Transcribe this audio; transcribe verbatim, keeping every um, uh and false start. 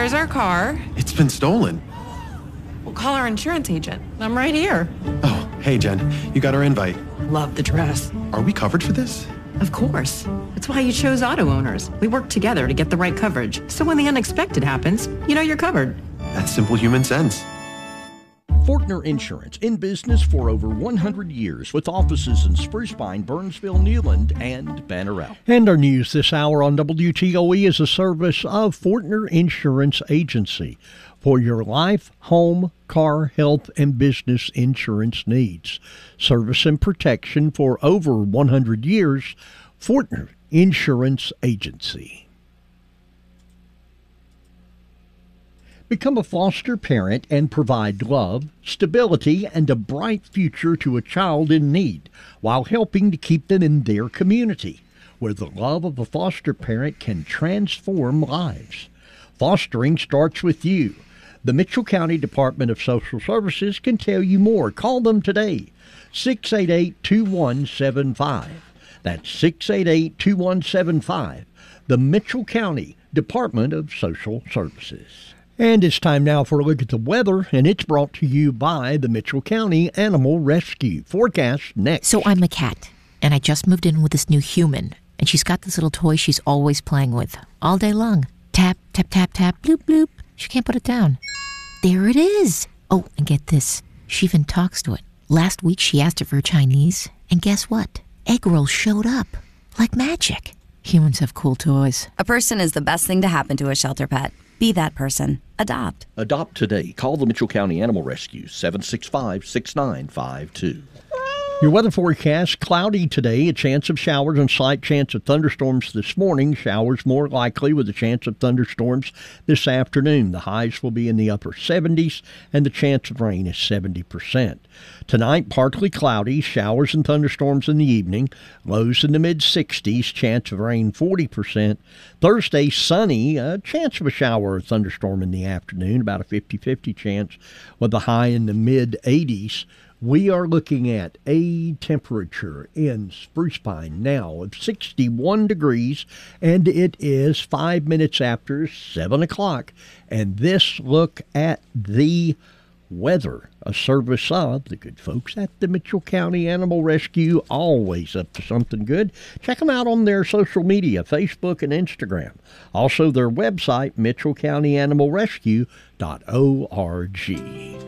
Where's our car? It's been stolen. We'll call our insurance agent. I'm right here. Oh, hey, Jen. You got our invite. Love the dress. Are we covered for this? Of course. That's why you chose Auto Owners. We work together to get the right coverage. So when the unexpected happens, you know you're covered. That's simple human sense. Fortner Insurance, in business for over one hundred years, with offices in Spruce Pine, Burnsville, Newland, and Banner Elk. And our news this hour on W T O E is a service of Fortner Insurance Agency for your life, home, car, health, and business insurance needs. Service and protection for over one hundred years, Fortner Insurance Agency. Become a foster parent and provide love, stability, and a bright future to a child in need while helping to keep them in their community, where the love of a foster parent can transform lives. Fostering starts with you. The Mitchell County Department of Social Services can tell you more. Call them today, six eight eight, two one seven five. That's six eight eight, two one seven five. The Mitchell County Department of Social Services. And it's time now for a look at the weather, and it's brought to you by the Mitchell County Animal Rescue. Forecast next. So I'm a cat, and I just moved in with this new human, and she's got this little toy she's always playing with, all day long. Tap, tap, tap, tap, bloop, bloop. She can't put it down. There it is. Oh, and get this. She even talks to it. Last week she asked it for Chinese, and guess what? Egg rolls showed up. Like magic. Humans have cool toys. A person is the best thing to happen to a shelter pet. Be that person. Adopt. Adopt today. Call the Mitchell County Animal Rescue, seven six five, six nine five two. Your weather forecast, cloudy today, a chance of showers and slight chance of thunderstorms this morning. Showers more likely with a chance of thunderstorms this afternoon. The highs will be in the upper seventies, and the chance of rain is seventy percent. Tonight, partly cloudy, showers and thunderstorms in the evening, lows in the mid-sixties, chance of rain forty percent. Thursday, sunny, a chance of a shower or thunderstorm in the afternoon, about a fifty-fifty chance, with a high in the mid-eighties. We are looking at a temperature in Spruce Pine now of sixty-one degrees, and it is five minutes after seven o'clock. And this look at the weather, a service of the good folks at the Mitchell County Animal Rescue, always up to something good. Check them out on their social media, Facebook and Instagram. Also their website, mitchell county animal rescue dot org.